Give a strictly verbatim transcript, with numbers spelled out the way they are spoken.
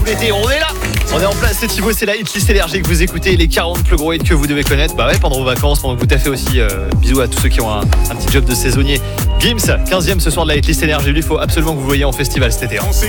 l'été, on est là. On est en place, c'est Thibaut, c'est la hitlist énergie que vous écoutez, les quarante plus gros hits que vous devez connaître. Bah ouais, pendant vos vacances, pendant que vous taffez aussi. Euh, bisous à tous ceux qui ont un, un petit job de saisonnier. Gims, quinzième ce soir de la hitlist énergie. Lui, il faut absolument que vous voyez en festival cet été. Hein.